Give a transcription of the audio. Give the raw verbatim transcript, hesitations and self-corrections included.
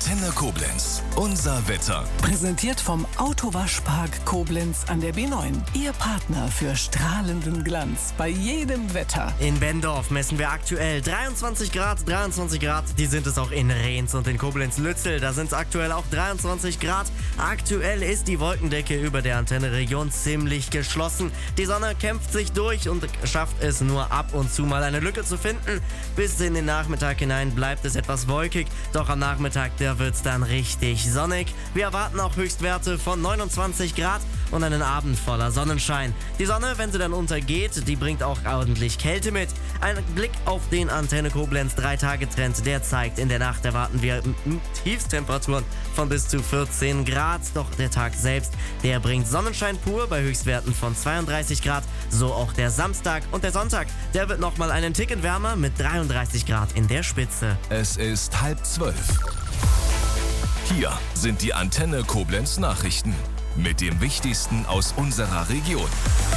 Antenne Koblenz. Unser Wetter. Präsentiert vom Autowaschpark Koblenz an der B neun. Ihr Partner für strahlenden Glanz bei jedem Wetter. In Bendorf messen wir aktuell dreiundzwanzig Grad, dreiundzwanzig Grad. Die sind es auch in Rehns und in Koblenz-Lützel. Da sind es aktuell auch dreiundzwanzig Grad. Aktuell ist die Wolkendecke über der Antenne-Region ziemlich geschlossen. Die Sonne kämpft sich durch und schafft es nur ab und zu mal eine Lücke zu finden. Bis in den Nachmittag hinein bleibt es etwas wolkig. Doch am Nachmittag, da wird's dann richtig sonnig. Wir erwarten auch Höchstwerte von neunundzwanzig Grad und einen Abend voller Sonnenschein. Die Sonne, wenn sie dann untergeht, die bringt auch ordentlich Kälte mit. Ein Blick auf den Antenne Koblenz drei Tage Trend, der zeigt, in der Nacht erwarten wir Tiefstemperaturen von bis zu vierzehn Grad. Doch der Tag selbst, der bringt Sonnenschein pur bei Höchstwerten von zweiunddreißig Grad. So auch der Samstag und der Sonntag, der wird nochmal einen Ticken wärmer mit dreiunddreißig Grad in der Spitze. Es ist halb zwölf. Hier sind die Antenne Koblenz Nachrichten mit dem Wichtigsten aus unserer Region.